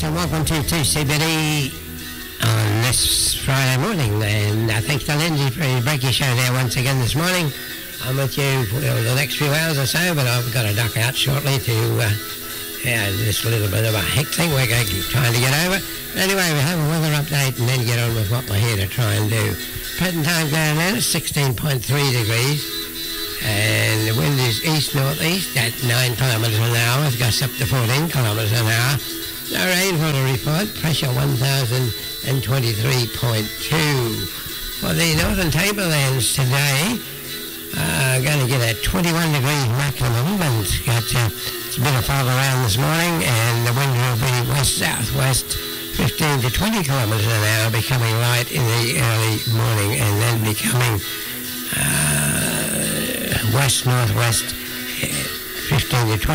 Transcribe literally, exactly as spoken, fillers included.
and welcome to two C B D on this Friday morning. And uh, thanks to Lindsay for your breaky show there once again this morning. I'm with you for the next few hours or so, but I've got to duck out shortly to uh, yeah, just a little bit of a heck thing we're going to keep trying to get over. Anyway, we'll have a weather update and then get on with what we're here to try and do. Present time going down is sixteen point three degrees. And the wind is east-northeast at nine kilometres an hour. It gusts up to fourteen kilometres an hour. No rainfall to report. Pressure one thousand twenty-three point two. For the Northern Tablelands today, uh, going to get a twenty-one degrees maximum, and it's got uh, it's a bit of fog around this morning, and the wind will be west-southwest, fifteen to twenty kilometres an hour, becoming light in the early morning, and then becoming uh, west-northwest, fifteen to twenty.